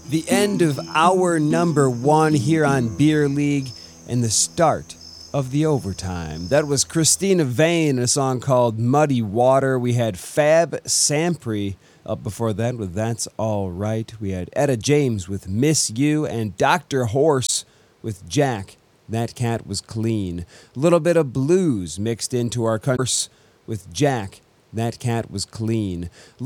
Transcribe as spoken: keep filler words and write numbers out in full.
The end of hour number one here on Beer League and the start of the overtime. That was Christina Vane, a song called Muddy Water. We had Fab Sampri up before that with That's All Right. We had Etta James with Miss You and Doctor Horse with Jack, That Cat Was Clean. A little bit of blues mixed into our course with Jack, That Cat Was Clean.